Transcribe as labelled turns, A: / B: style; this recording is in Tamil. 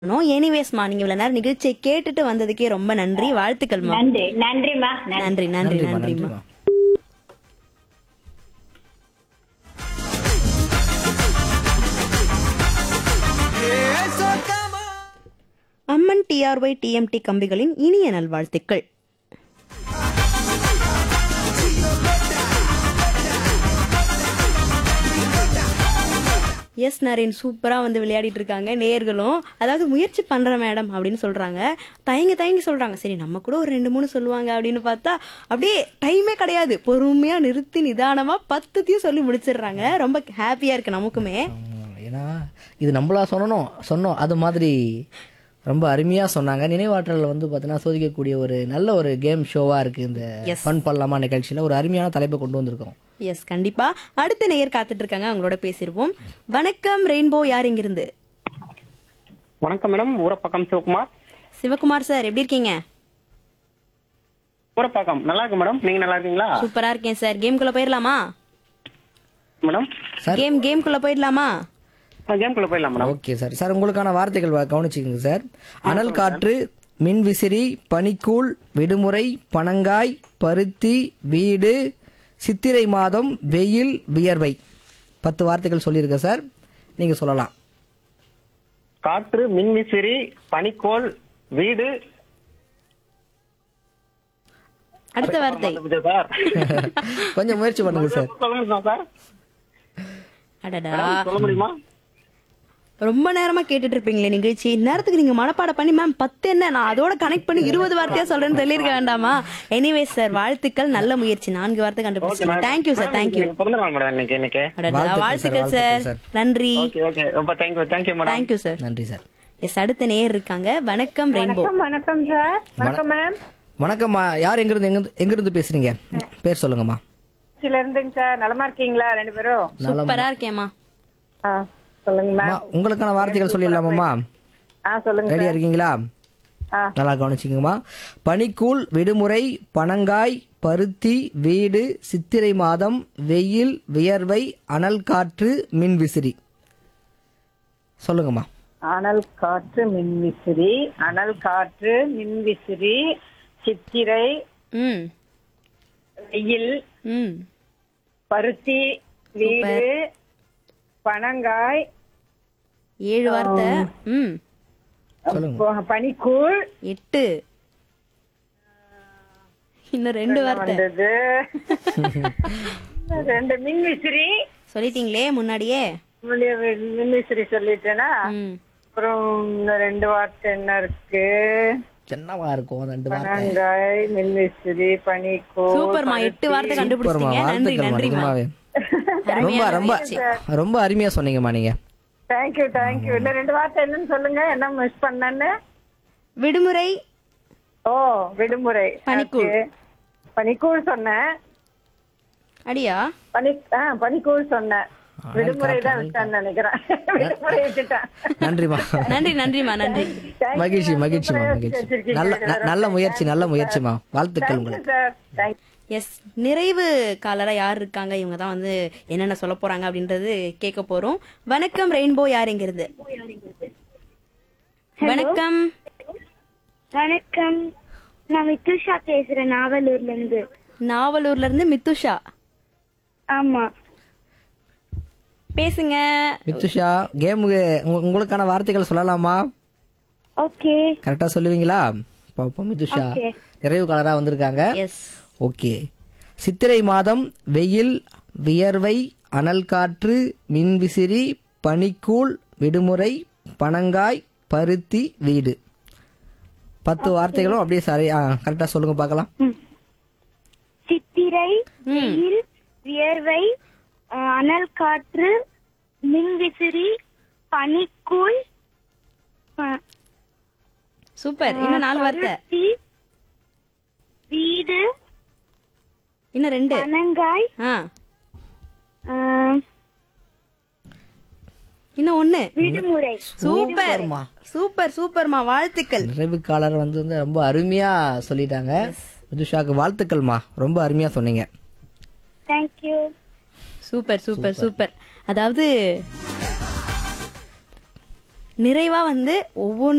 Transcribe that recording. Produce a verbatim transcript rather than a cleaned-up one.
A: எனிவேஸ்மா நீங்க இவ்வளவு நேரம் நிகழ்ச்சியை கேட்டுட்டு வந்ததுக்கே ரொம்ப நன்றி, வாழ்த்துக்கள்மா.
B: நன்றி நன்றிமா
A: நன்றி நன்றி நன்றிமா. அம்மன் டிஆர்ஒய் டிஎம்டி கம்பிகளின் இனிய நல்வாழ்த்துக்கள். எஸ் நரேன் சூப்பரா வந்து விளையாடிட்டு இருக்காங்க நேயர்களும். அதாவது முயற்சி பண்ற மேடம் அப்படின்னு சொல்றாங்க, தயங்கி தயங்கி சொல்றாங்க. சரி நம்ம கூட ஒரு ரெண்டு மூணு சொல்லுவாங்க அப்படின்னு பார்த்தா அப்படியே டைமே கிடையாது, பொறுமையா நிறுத்தி நிதானமா பத்துத்தையும் சொல்லி முடிச்சிடுறாங்க. ரொம்ப ஹாப்பியா இருக்கு நமக்குமே.
C: ஏன்னா இது நம்மளா சொன்னோம் சொன்னோம் அது மாதிரி ரொம்ப அருமையா சொன்னாங்க. நினைவாற்றல் வந்து பார்த்தீங்கன்னா சோதிக்கக்கூடிய ஒரு நல்ல ஒரு கேம் ஷோவா இருக்கு இந்த ஃபன் பண்ணலாமா நிகழ்ச்சியில. ஒரு அருமையான தலைப்பை கொண்டு வந்திருக்கோம்.
A: எஸ் கண்டிப்பா. அடுத்த நேயர் காத்துட்டு இருக்காங்க, அவங்களோட பேசிடுவோம். வணக்கம் ரெயின்போ, யார் இங்கிருந்து?
D: வணக்கம் மேடம், ஊரப்பாக்கம் சிவகுமார்.
A: சிவகுமார் சார் எப்படி இருக்கீங்க?
D: ஊரப்பாக்கம் நல்லா இருக்கு மேடம், நீங்க நல்லா இருக்கீங்களா?
A: சூப்பரா இருக்கேன் சார். கேம்குள்ள போயிடலாமா?
D: மேடம்
A: கேம் கேம்குள்ள போயிடலாமா?
D: கேம்குள்ள போயிடலாம் மேடம்.
C: Okay sir. சார் உங்களுக்கான வார்த்தைகள் வ- கவனிச்சுக்கோங்க சார். அனல் காற்று, மின் விசிறி, பனிக்கூழ், விடுமுறை, பனங்காய், பருத்தி, வீடு, சித்திரை மாதம், வெயில், வியர்வை. பத்து வார்த்தைகள் சொல்லியிருக்கேன் சார், நீங்க சொல்லலாம்.
D: காற்று, மின்விசிறி, பனிக்கோள், வீடு.
A: அடுத்த வார்த்தை.
D: சார்
C: கொஞ்சம் முயற்சி பண்ணுங்க சார்.
D: சொல்ல முடியுமா சார்?
A: அடடா,
D: மேடம், சொல்ல முடியுமா?
A: ரொம்ப நேரமா கேட்டுட்டு இருப்பீங்களே நிகழ்ச்சி, நேரத்துக்கு நீங்க மனப்பாடம் பண்ணி மேம் பத்து என்ன நான் அதோட கனெக்ட் பண்ணி இருபது வார்த்தையா சொல்றேன்னு சொல்லியிருக்க வேண்டாமா? எனிவேஸ் சார், வாழ்த்துக்கள், நல்ல முயற்சி. நான்கு வார்த்தை கண்டுபிடிச்சீங்க. Thank you sir, thank you.
D: பிறந்த நாள் மேடம் இன்னைக்கு இன்னைக்கு.
A: அடடா,
C: வாழ்த்துக்கள்
A: வாழ்த்துக்கள்
C: சார்,
A: சார், நன்றி.
D: ஓகே ஓகே, ரொம்ப thank you thank you madam.
A: Thank you sir.
C: நன்றி சார்.
A: எஸ், அடுத்த நேயர் இருக்காங்க. வணக்கம் ரெயின்போ.
B: வணக்கம் சார். வணக்கம் மேம்.
C: வணக்கம்மா, யார் எங்கிருந்து எங்கிருந்து எங்கிருந்து பேசுறீங்க? பேர் சொல்லுங்கம்மா.
B: சில இருந்துங்க சார், நலமா இருக்கீங்களா ரெண்டு பேரும்?
A: சூப்பரா இருக்கேம்மா.
B: ஆ, சொல்லுங்க மேம்.
C: அம்மா, உங்களுக்கான வார்த்தைகள் சொல்லிடலாமாம்மா?
B: ஆ சொல்லுங்க
C: ரெடியா
B: சார்.
C: இருக்கீங்களா?
B: ஆ.
C: நல்லா கவனிச்சிங்கம்மா. பனிக்கூழ், விடுமுறை, பனங்காய், பருத்தி, வீடு, சித்திரை மாதம், வெயில், வியர்வை, அனல் காற்று, மின் விசிறி. சொல்லுங்கம்மா.
B: அனல் காற்று மின்விசிறி, அனல் காற்று மின்விசிறி, சித்திரை,
A: ம்
B: வெயில்,
A: ம்
B: பருத்தி, வீடு, பனங்காய்,
A: ஏழு வார்த்தை. ம்
C: சொல்லுங்க.
B: ப- பனிக்கூழ்,
A: எட்டு. இன்னும் ரெண்டு வார்த்தை
B: வந்தது ரெண்டு மின்விசிறி.
A: சொல்லிட்டீங்களே முன்னாடியே.
B: முன்னாடியே வி- மின்விசிறி சொல்லிட்டேனா?
A: ம்
B: அப்புறம் இன்னும் ரெண்டு வார்த்தை என்ன இருக்கு?
C: என்னவா இருக்கும் ரெண்டு வார்த்தை?
B: பனங்காய், மின்விசிறி, பனிக்கூழ்.
A: சூப்பர்மா, எட்டு வார்த்தை
C: சூப்பர்மா,
A: கண்டுபிடிச்சீங்க. நன்றி
C: வாழ்த்துக்கள்மா.
A: நன்றிமா.
C: நிஜமாவே ரொம்ப ரொம்ப ரொம்ப அருமையா சொன்னீங்கம்மா நீங்க.
B: Thank you thank you. இன்னும் ரெண்டு வார்த்தை என்னன்னு சொல்லுங்க, என்ன மிஸ் பண்ணேன்னு.
A: விடுமுறை,
B: ஓ, விடுமுறை.
A: பனிக்கூழ்.
B: Okay. பனிக்கூழ் சொன்னேன்.
A: அடியா?
B: பனி ஆ பனிக்கூழ் சொன்னேன். விடுமுறை தான் விட்டான்னு நினைக்கிறேன். விடுமுறை விட்டுட்டேன்.
C: நன்றிமா.
A: நன்றி நன்றிமா, நன்றி.
B: Thank you,
C: மகிழ்ச்சி
B: ma'am.
C: மகிழ்ச்சிமா
B: சூப்பரா
C: மகிழ்ச்சி.
B: வச்சிருக்கீங்க.
C: நல்ல ந- நல்ல முயற்சி நல்ல முயற்சிமா. வாழ்த்துக்கள்
B: Thank you,
C: உங்களுக்கு.
B: sir. Thank you.
A: எஸ், நிறைவு காலரா யார் இருக்காங்க, இவங்க தான் வந்து என்னென்ன சொல்ல போறாங்க அப்படின்றது கேட்க போறோம். வணக்கம் ரெயின்போ, யார் எங்கிருந்து? வணக்கம்.
E: வணக்கம், நான் மித்துஷா பேசுறேன் நாவலூர்ல இருந்து.
A: நாவலூர்ல இருந்து மித்துஷா
E: ஆமா,
A: பேசுங்க.
C: மித்துஷா, கேமுக்கு உங்க- உங்களுக்கான வார்த்தைகள் சொல்லலாமா?
E: ஓகே.
C: கரெக்டா சொல்லுவீங்களா? பாப்போம். மித்துஷா
E: Okay.
C: நிறைவு கலரா வந்திருக்காங்க.
A: S,
C: okay. சித்திரை மாதம், வெயில், வியர்வை, அனல் காற்று, மின்விசிறி, பனிக்கூழ், விடுமுறை, பனங்காய், பருத்தி, வீடு. பத்து வார்த்தைகளும் அப்படியே சரி கரெக்டா சொல்லுங்க பார்க்கலாம்.
E: சித்திரை, வெயில், வியர்வை, அஹ், அனல் காற்று, மின்விசிறி, பனிக்கூழ், அஹ்,
A: சூப்பர். இன்னும் நாலு வார்த்தை.
E: பருத்தி, வீடு,
A: இன்னும் ரெண்டு.
E: பனங்காய்,
A: ஆ,
E: அஹ்,
A: இன்னும் ஒண்ணு.
E: விடுமுறை.
A: சூப்பர் சூப்பர் சூப்பர்மா, வாழ்த்துக்கள்.
C: நிறைவு காலர் வந்து வந்து ரொம்ப அருமையா சொல்லிட்டாங்க. மிதுஷாக்கு வாழ்த்துக்கள்மா, ரொம்ப அருமையா சொன்னீங்க.
E: தேங்க்யூ.
A: Super super super. அதாவது நிறைவா வந்து ஒவ்வொன்று